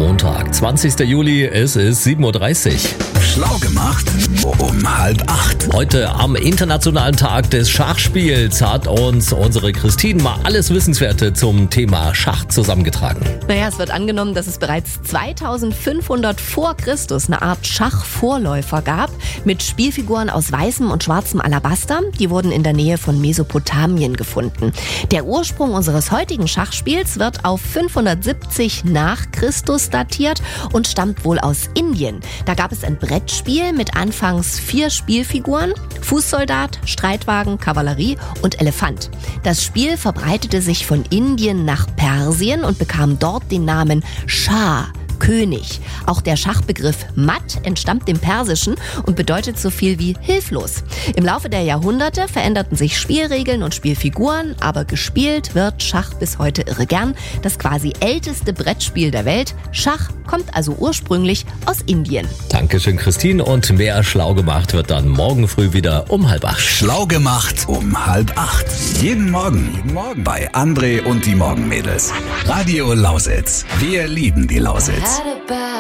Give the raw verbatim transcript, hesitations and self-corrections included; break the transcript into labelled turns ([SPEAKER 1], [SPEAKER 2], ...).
[SPEAKER 1] Montag, zwanzigster Juli, es ist sieben Uhr dreißig.
[SPEAKER 2] Schlau gemacht um halb acht.
[SPEAKER 1] Heute am Internationalen Tag des Schachspiels hat uns unsere Christine mal alles Wissenswerte zum Thema Schach zusammengetragen.
[SPEAKER 3] Naja, es wird angenommen, dass es bereits zweitausendfünfhundert vor Christus eine Art Schachvorläufer gab mit Spielfiguren aus weißem und schwarzem Alabaster. Die wurden in der Nähe von Mesopotamien gefunden. Der Ursprung unseres heutigen Schachspiels wird auf fünfhundertsiebzig nach Christus datiert und stammt wohl aus Indien. Da gab es ein Brettspiel mit anfangs vier Spielfiguren: Fußsoldat, Streitwagen, Kavallerie und Elefant. Das Spiel verbreitete sich von Indien nach Persien und bekam dort den Namen Schah, König. Auch der Schachbegriff Matt entstammt dem Persischen und bedeutet so viel wie hilflos. Im Laufe der Jahrhunderte veränderten sich Spielregeln und Spielfiguren, aber gespielt wird Schach bis heute irre gern. Das quasi älteste Brettspiel der Welt. Schach kommt also ursprünglich aus Indien.
[SPEAKER 1] Dankeschön, Christine, und mehr Schlau gemacht wird dann morgen früh wieder um halb acht.
[SPEAKER 2] Schlau gemacht um halb acht. Jeden Morgen, jeden Morgen bei André und die Morgenmädels. Radio Lausitz. Wir lieben die Lausitz.